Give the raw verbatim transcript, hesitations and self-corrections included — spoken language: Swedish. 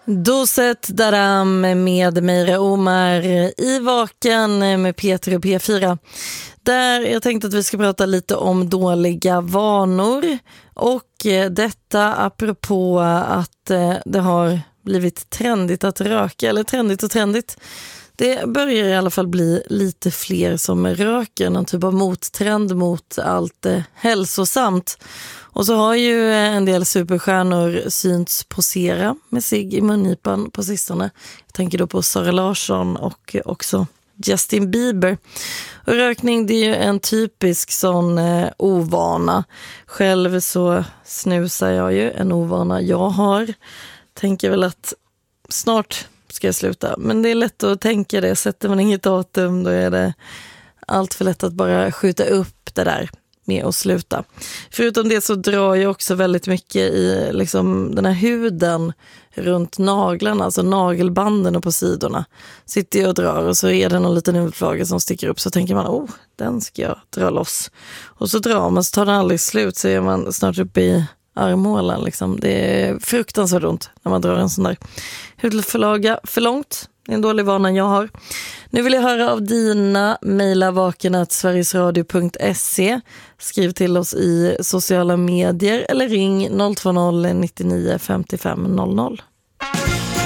Doset Daram med Meira Omar i Vaken med Peter och P fyra. Där jag tänkte att vi ska prata lite om dåliga vanor. Och detta apropå att det har blivit trendigt att röka. Eller trendigt och trendigt. Det börjar i alla fall bli lite fler som röker. Någon typ av mottrend mot allt eh, hälsosamt. Och så har ju en del superstjärnor synts posera med sig i mungipan på sistone. Jag tänker då på Sara Larsson och också Justin Bieber. Och rökning, det är ju en typisk sån eh, ovana. Själv så snusar jag ju, en ovana jag har. Tänker väl att snart ska jag sluta. Men det är lätt att tänka det. Sätter man inget datum, då är det allt för lätt att bara skjuta upp det där med att sluta. Förutom det så drar jag också väldigt mycket i liksom den här huden runt naglarna, alltså nagelbanden och på sidorna. Sitter jag och drar och så är det någon liten hudflagel som sticker upp, så tänker man, oh, den ska jag dra loss. Och så drar man, så tar den aldrig slut, så är man snart uppe i armhålan liksom. Det är fruktansvärt ont när man drar en sån där hudflaga för långt. Det är en dålig vana jag har. Nu vill jag höra av dina. Mejla vaken at sverigesradio punkt se. Skriv till oss i sociala medier eller ring noll två noll nio nio fem fem noll noll.